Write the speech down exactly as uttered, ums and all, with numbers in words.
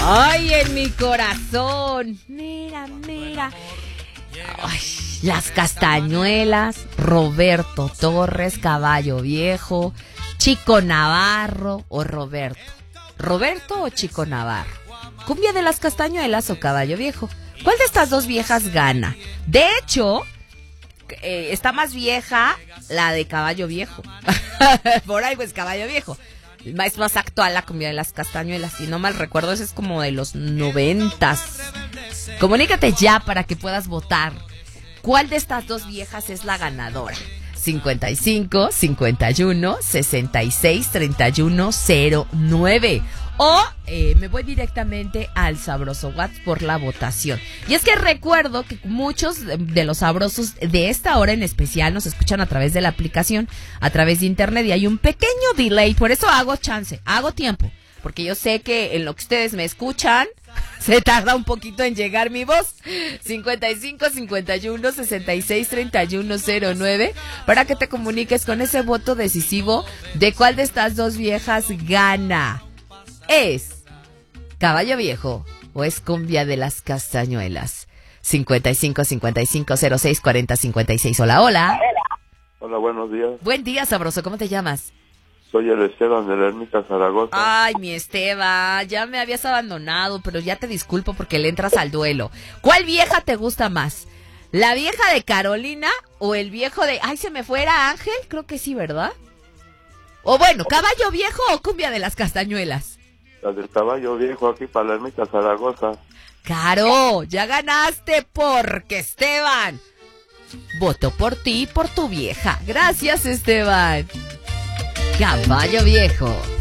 Ay, en mi corazón. Mira, mira. Ay, las castañuelas, Roberto Torres, Caballo Viejo, Chico Navarro o Roberto. ¿Roberto o Chico Navarro? ¿Cumbia de las castañuelas o Caballo Viejo? ¿Cuál de estas dos viejas gana? De hecho, eh, está más vieja la de Caballo Viejo. Por ahí pues Caballo Viejo. Es más actual la cumbia de las castañuelas. Si no mal recuerdo, ese es como de los noventas. Comunícate ya para que puedas votar. ¿Cuál de estas dos viejas es la ganadora? cincuenta y cinco, cincuenta y uno, sesenta y seis, treinta y uno, cero nueve. O eh, me voy directamente al Sabroso WhatsApp por la votación. Y es que recuerdo que muchos de los sabrosos de esta hora en especial nos escuchan a través de la aplicación, a través de internet, y hay un pequeño delay. Por eso hago chance, hago tiempo, porque yo sé que en lo que ustedes me escuchan se tarda un poquito en llegar mi voz. cincuenta y cinco, cincuenta y uno, sesenta y seis, treinta y uno, cero nueve, para que te comuniques con ese voto decisivo de cuál de estas dos viejas gana. ¿Es Caballo Viejo o es cumbia de las castañuelas? cincuenta y cinco, cincuenta y cinco, cero seis, cuarenta, cincuenta y seis. Hola, hola. Hola, buenos días. Buen día, sabroso. ¿Cómo te llamas? Soy el Esteban de la Ermita Zaragoza. Ay, mi Esteban, ya me habías abandonado, pero ya te disculpo porque le entras al duelo. ¿Cuál vieja te gusta más? ¿La vieja de Carolina o el viejo de... Ay, se me fuera Ángel? Creo que sí, ¿verdad? O bueno, ¿Caballo Viejo o cumbia de las castañuelas? La del Caballo Viejo, aquí para la Ermita Zaragoza. Caro, ya ganaste porque Esteban voto por ti y por tu vieja. Gracias, Esteban. Caballo Viejo.